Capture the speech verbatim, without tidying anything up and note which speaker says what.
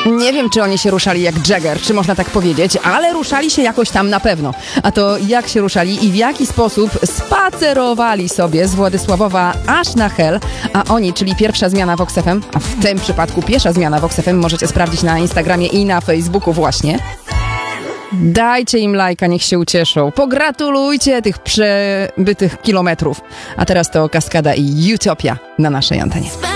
Speaker 1: Nie wiem, czy oni się ruszali jak Jagger, czy można tak powiedzieć, ale ruszali się jakoś tam na pewno. A to jak się ruszali i w jaki sposób spacerowali sobie z Władysławowa aż na Hel, a oni, czyli pierwsza zmiana Vox F M, a w tym przypadku pierwsza zmiana Vox F M, możecie sprawdzić na Instagramie i na Facebooku właśnie. Dajcie im lajka, niech się ucieszą. Pogratulujcie tych przebytych kilometrów. A teraz to Kaskada i Utopia na naszej antenie.